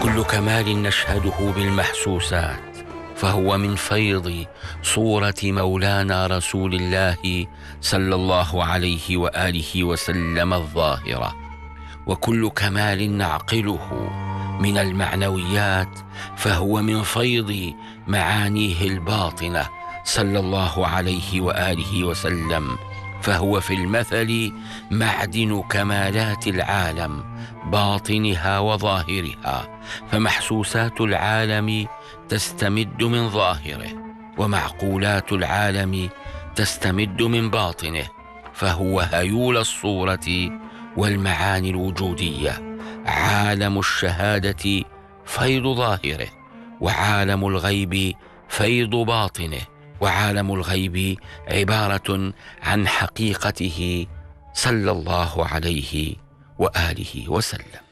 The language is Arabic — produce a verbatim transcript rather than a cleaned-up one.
وكل كمال نشهده بالمحسوسات فهو من فيض صورة مولانا رسول الله صلى الله عليه وآله وسلم الظاهرة، وكل كمال نعقله من المعنويات فهو من فيض معانيه الباطنة صلى الله عليه وآله وسلم، فهو في المثل معدن كمالات العالم باطنها وظاهرها، فمحسوسات العالم تستمد من ظاهره، ومعقولات العالم تستمد من باطنه، فهو هيول الصورة والمعاني الوجودية. عالم الشهادة فيض ظاهره، وعالم الغيب فيض باطنه، وعالم الغيب عبارة عن حقيقته صلى الله عليه وآله وسلم.